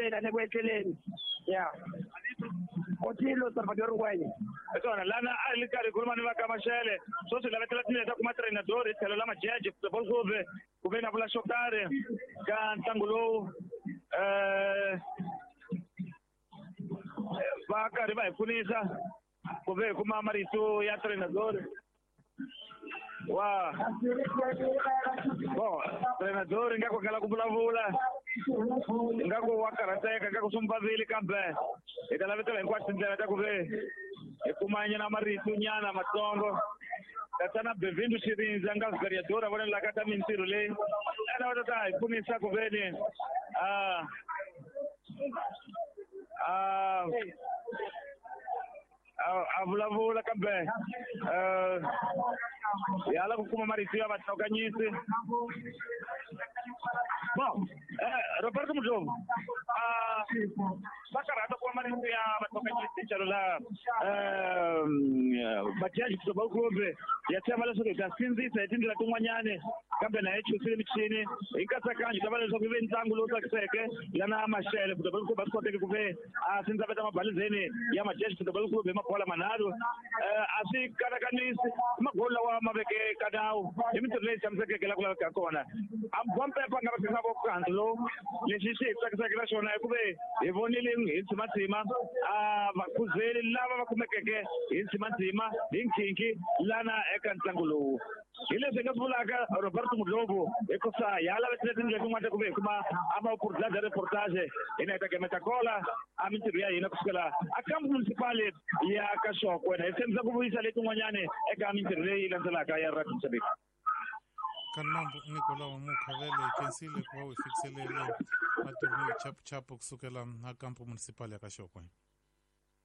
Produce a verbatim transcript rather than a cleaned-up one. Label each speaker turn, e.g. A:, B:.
A: kusukela nekwehleleni ya Otilo Salvador Ngwenya
B: Esona lana alikari kuluma ni vakamashele sosi la vetela tineta kuma treinador ithelo la majeje football club kube na vula shokare ka ntlangu eh va karhi va hi pfunisa kube kuma marito ya treinador wa bo treinador ngako kala ku vulavula ngako wa karateka ngako sumbavili kambe eka lavetela hinkwati tindlela ta ku ve hi kumanya na marito nyana matsongo katsana Bevindu Shirinza nga variadora vona la kata mintirho leyi ana va ta hi pfunisa ku ve ni ah ah a vulavula kambe eh yala ku kuma marito ya vatlokanyisi bon eh Roberto Mujovu ah sakarata ku marito ya vatlokanyisi chalo la eh bajaji football club ya tema leswo ka sindzisa hi tindlela tin'wanyane kambe na echusile michini inkatsakanyo ta va leswaku ive ntlangu lowu tsakiseke lana Mashele football club va swi koteke ku ve a sindza veta mabalizeni ya majaji football club hi mabola manharhu a swi kanakanisi magolo lawa maveke kanawu hi mintirho leyi tshamisekeke la ku laveka kona a Bompepha nga va tirhisa vokukhandlo lowu lexi xi hi tsakiseke na xona hi ku ve hi vonile hi ntsimantsima a vakhuzeli lava va kumekeke hi ntsimantsima hi nkhinkhi lana eka ntlangu lowu hi leswi nga vulaka Roberto Mujovu hikusa ya lavetile tindlela tin'wana ta ku ve hi kuma a maopportunità de reportage hi na ta gemeta kola a mintirho ya hina kusukela a kampu municipali ya ka Xokwe hi tshembisa ku vuyisa letin'wanyane eka mintirho leyi landzelaka ya Radio Mozambique.
C: Kanmambo Nicolau Mukhavele kensile ku va wu fikiselele maturni chapu chapu kusukela a kampu municipali ya ka Xokwe.